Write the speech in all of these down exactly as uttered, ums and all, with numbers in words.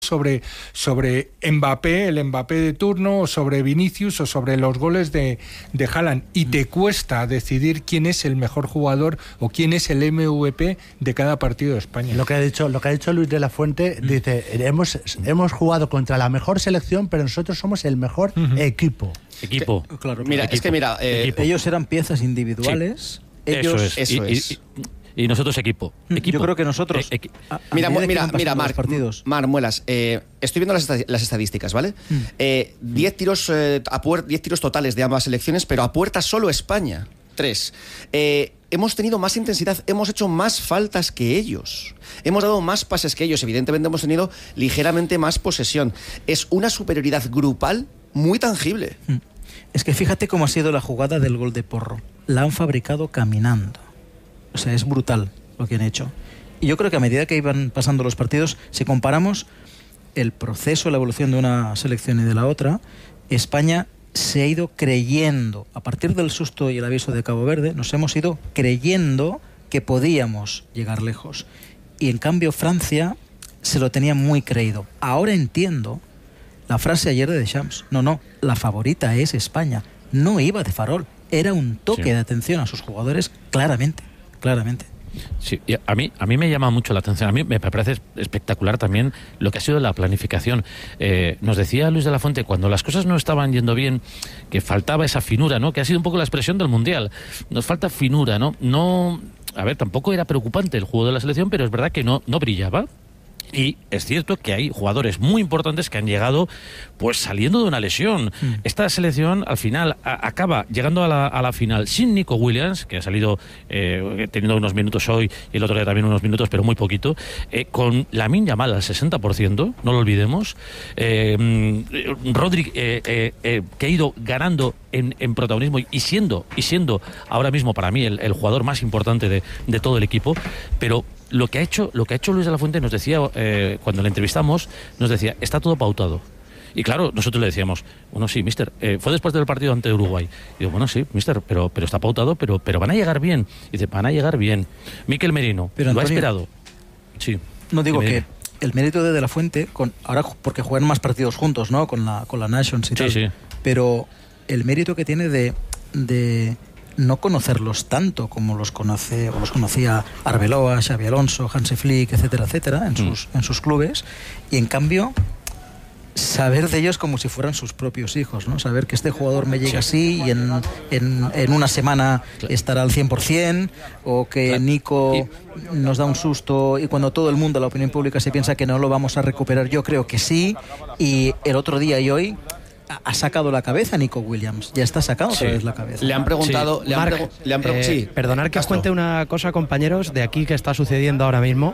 sobre, sobre Mbappé, el Mbappé de turno, o sobre Vinicius, o sobre los goles de, de Haaland, y te cuesta decidir quién es el mejor jugador o quién es el M V P de cada partido de España. Lo que ha dicho, lo que ha dicho Luis de la Fuente, mm. dice, hemos, hemos jugado contra la mejor selección, pero nosotros somos el mejor uh-huh. equipo. Equipo. Que, claro, mira, equipo. es que mira, eh, ellos eran piezas individuales. Sí. Ellos, eso es. Eso y, es. Y, y, y nosotros equipo. equipo. Yo creo que nosotros. Eh, eh, a, a mira, mira, mira, Mar, Mar Muelas, eh, estoy viendo las, las estadísticas, ¿vale? diez eh, mm. tiros eh, a puer- diez tiros totales de ambas selecciones, pero a puerta solo España. Tres. Eh, hemos tenido más intensidad, hemos hecho más faltas que ellos. Hemos dado más pases que ellos. Evidentemente hemos tenido ligeramente más posesión. Es una superioridad grupal muy tangible. Mm. Es que fíjate cómo ha sido la jugada del gol de Porro. La han fabricado caminando. O sea, es brutal lo que han hecho. Y yo creo que a medida que iban pasando los partidos, si comparamos el proceso, la evolución de una selección y de la otra, España se ha ido creyendo, a partir del susto y el aviso de Cabo Verde, nos hemos ido creyendo que podíamos llegar lejos. Y en cambio Francia se lo tenía muy creído. Ahora entiendo la frase ayer de Deschamps. No, no, la favorita es España. No iba de farol. Era un toque sí. de atención a sus jugadores, claramente, claramente. Sí, y a mí, a mí me llama mucho la atención. A mí me parece espectacular también lo que ha sido la planificación. Eh, nos decía Luis de la Fuente, cuando las cosas no estaban yendo bien, que faltaba esa finura, ¿no? Que ha sido un poco la expresión del Mundial. Nos falta finura, ¿no? No, a ver, tampoco era preocupante el juego de la selección, pero es verdad que no, no brillaba. Y es cierto que hay jugadores muy importantes que han llegado pues saliendo de una lesión. Mm. Esta selección al final a, acaba llegando a la, a la final sin Nico Williams, que ha salido eh, teniendo unos minutos hoy y el otro día también unos minutos, pero muy poquito, eh, con Lamine Yamal al sesenta por ciento, no lo olvidemos, eh, Rodri eh, eh, eh, que ha ido ganando en, en protagonismo y siendo, y siendo ahora mismo para mí el, el jugador más importante de, de todo el equipo, pero Lo que ha hecho, lo que ha hecho Luis de la Fuente nos decía, eh, cuando le entrevistamos, nos decía, está todo pautado. Y claro, nosotros le decíamos, bueno, sí, mister, eh, fue después del partido ante Uruguay. Y digo, bueno, sí, mister, pero, pero está pautado, pero, pero van a llegar bien. Y dice, van a llegar bien. Mikel Merino, pero, lo Antonio, ha esperado. Sí. No digo que el mérito de De la Fuente, con, ahora porque juegan más partidos juntos, ¿no? Con la, con la Nations y sí, tal. Sí. Pero el mérito que tiene de... de no conocerlos tanto como los conoce o los conocía Arbeloa, Xabi Alonso, Hansi Flick, etcétera, etcétera, en sus, mm. en sus clubes, y en cambio saber de ellos como si fueran sus propios hijos, ¿no? Saber que este jugador me llega así y en, en, en una semana estará al cien por ciento, o que Nico nos da un susto y cuando todo el mundo, la opinión pública, se piensa que no lo vamos a recuperar, yo creo que sí, y el otro día y hoy ha sacado la cabeza Nico Williams, ya está sacado otra sí. vez la cabeza. Le han preguntado, sí. le, han Marc, pregu- le han preguntado, eh, sí. Perdonar que os cuente una cosa, compañeros, de aquí que está sucediendo ahora mismo.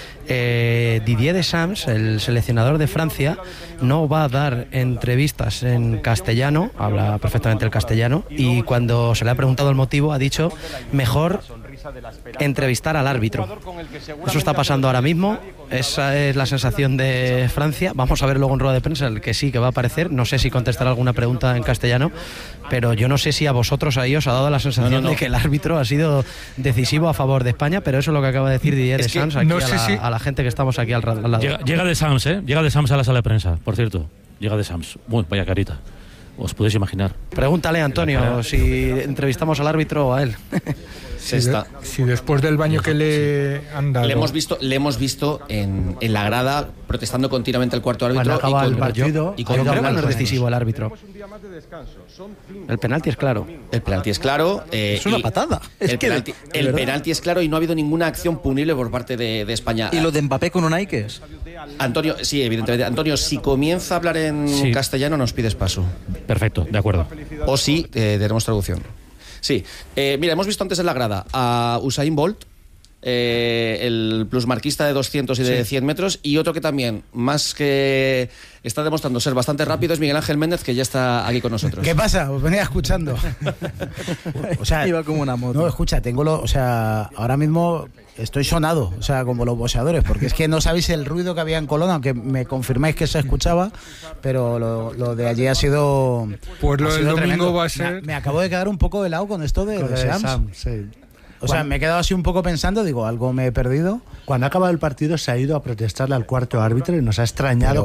Eh, Didier Deschamps, el seleccionador de Francia, no va a dar entrevistas en castellano, habla perfectamente el castellano, y cuando se le ha preguntado el motivo ha dicho mejor entrevistar al árbitro. Eso está pasando ahora mismo, esa es la sensación de Francia. Vamos a ver luego en rueda de prensa el que sí que va a aparecer, no sé si contestará alguna pregunta en castellano, pero yo no sé si a vosotros ahí os ha dado la sensación no, no, no. de que el árbitro ha sido decisivo a favor de España, pero eso es lo que acaba de decir Didier es Deschamps aquí no sé a, la, si... a la gente que estamos aquí al, al lado. Llega, llega Deschamps, ¿eh? Llega Deschamps a la sala de prensa, por cierto. Llega Deschamps. Uy, vaya carita. Os podéis imaginar. Pregúntale, Antonio, si entrevistamos al árbitro o a él. Si, de, si después del baño que le han dado... Le hemos visto, le hemos visto en, en la grada protestando continuamente al cuarto árbitro. Cuando acaba y con, el partido... Y con, yo creo que no es decisivo el árbitro. El penalti es claro. El penalti es claro. Eh, es una patada. Es el que penalti, el penalti es claro y no ha habido ninguna acción punible por parte de, de España. ¿Y lo de Mbappé con Unai qué es? Antonio, sí, evidentemente. Antonio, si comienza a hablar en sí. castellano, nos pides paso. Perfecto, de acuerdo. O sí, eh, tenemos traducción. Sí, eh, mira, hemos visto antes en la grada a Usain Bolt, eh, el plusmarquista de doscientos y de sí. cien metros, y otro que también, más que está demostrando ser bastante rápido, es Miguel Ángel Méndez, que ya está aquí con nosotros. ¿Qué pasa? Os venía escuchando. O sea, iba como una moto. No, escucha, tengo lo, o sea, ahora mismo estoy sonado, o sea, como los boxeadores, porque es que no sabéis el ruido que había en Colón, aunque me confirmáis que se escuchaba, pero lo, lo de allí ha sido... Pues lo del domingo tremendo. va a ser... Me, me acabo de quedar un poco helado con esto de, de Sam. Sam sí. O sea, me he quedado así un poco pensando, digo, algo me he perdido. Cuando ha acabado el partido se ha ido a protestarle al cuarto árbitro y nos ha extrañado.